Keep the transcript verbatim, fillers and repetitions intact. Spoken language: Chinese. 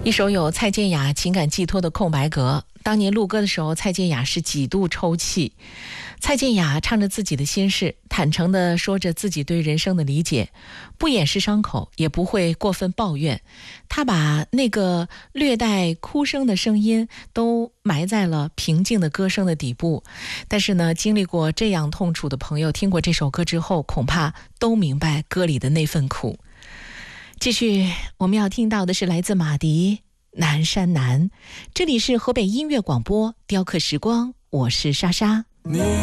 一首有蔡健雅情感寄托的空白格，当年录歌的时候，蔡健雅是几度抽泣。蔡健雅唱着自己的心事，坦诚地说着自己对人生的理解，不掩饰伤口，也不会过分抱怨。她把那个略带哭声的声音都埋在了平静的歌声的底部。但是呢，经历过这样痛楚的朋友，听过这首歌之后，恐怕都明白歌里的那份苦。继续，我们要听到的是来自马迪《南山南》。这里是河北音乐广播，雕刻时光，我是莎莎。 你